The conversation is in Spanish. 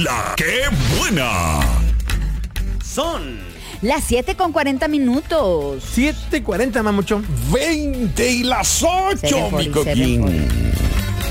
La que buena. Son las 7:40. 7:40, mamucho. 20 y las 8, mi Se ve por ahí, coquín.